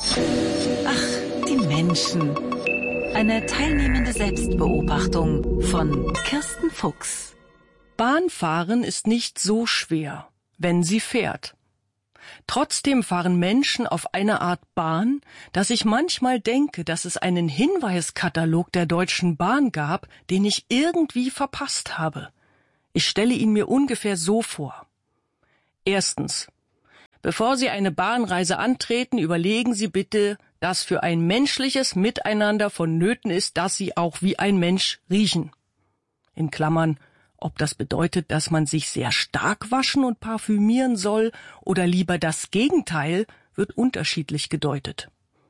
Ach, die Menschen. Eine teilnehmende Selbstbeobachtung von Kirsten Fuchs. Bahnfahren ist nicht so schwer, wenn sie fährt. Trotzdem fahren Menschen auf eine Art Bahn, dass ich manchmal denke, dass es einen Hinweiskatalog der Deutschen Bahn gab, den ich irgendwie verpasst habe. Ich stelle ihn mir ungefähr so vor. Erstens. Bevor Sie eine Bahnreise antreten, überlegen Sie bitte, dass für ein menschliches Miteinander vonnöten ist, dass Sie auch wie ein Mensch riechen. In Klammern, ob das bedeutet, dass man sich sehr stark waschen und parfümieren soll oder lieber das Gegenteil, wird unterschiedlich gedeutet.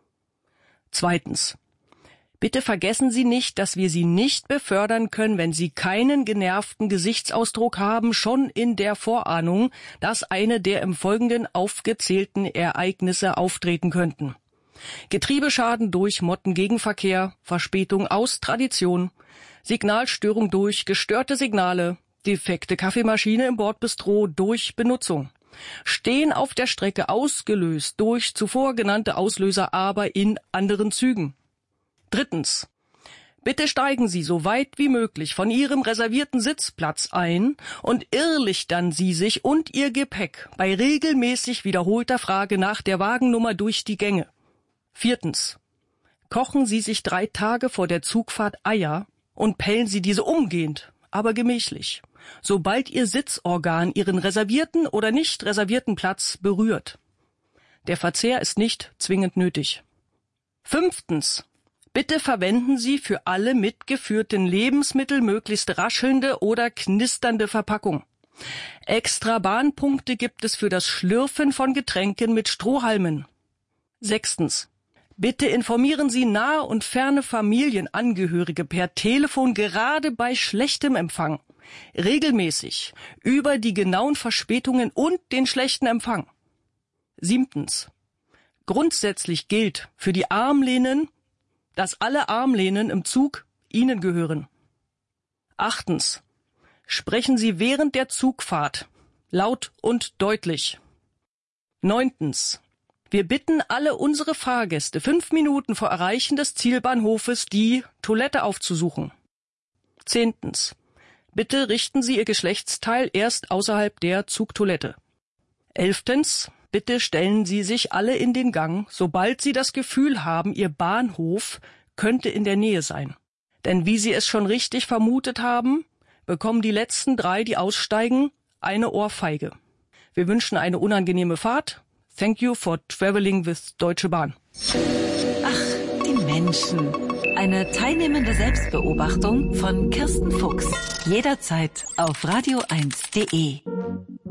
Zweitens. Bitte vergessen Sie nicht, dass wir Sie nicht befördern können, wenn Sie keinen genervten Gesichtsausdruck haben, schon in der Vorahnung, dass eine der im Folgenden aufgezählten Ereignisse auftreten könnten. Getriebeschaden durch Mottengegenverkehr, Verspätung aus Tradition, Signalstörung durch gestörte Signale, defekte Kaffeemaschine im Bordbistro durch Benutzung, Stehen auf der Strecke ausgelöst durch zuvor genannte Auslöser, aber in anderen Zügen. Drittens. Bitte steigen Sie so weit wie möglich von Ihrem reservierten Sitzplatz ein und irrlichtern Sie sich und Ihr Gepäck bei regelmäßig wiederholter Frage nach der Wagennummer durch die Gänge. Viertens. Kochen Sie sich 3 Tage vor der Zugfahrt Eier und pellen Sie diese umgehend, aber gemächlich, sobald Ihr Sitzorgan Ihren reservierten oder nicht reservierten Platz berührt. Der Verzehr ist nicht zwingend nötig. Fünftens. Bitte verwenden Sie für alle mitgeführten Lebensmittel möglichst raschelnde oder knisternde Verpackung. Extra Bahnpunkte gibt es für das Schlürfen von Getränken mit Strohhalmen. Sechstens. Bitte informieren Sie nahe und ferne Familienangehörige per Telefon gerade bei schlechtem Empfang regelmäßig über die genauen Verspätungen und den schlechten Empfang. Siebtens. Grundsätzlich gilt für die Armlehnen, dass alle Armlehnen im Zug Ihnen gehören. Achtens. Sprechen Sie während der Zugfahrt laut und deutlich. Neuntens. Wir bitten alle unsere Fahrgäste 5 Minuten vor Erreichen des Zielbahnhofes die Toilette aufzusuchen. Zehntens. Bitte richten Sie Ihr Geschlechtsteil erst außerhalb der Zugtoilette. 11. Bitte stellen Sie sich alle in den Gang, sobald Sie das Gefühl haben, Ihr Bahnhof könnte in der Nähe sein. Denn wie Sie es schon richtig vermutet haben, bekommen die letzten 3, die aussteigen, eine Ohrfeige. Wir wünschen eine unangenehme Fahrt. Thank you for traveling with Deutsche Bahn. Ach, die Menschen. Eine teilnehmende Selbstbeobachtung von Kirsten Fuchs. Jederzeit auf radio1.de.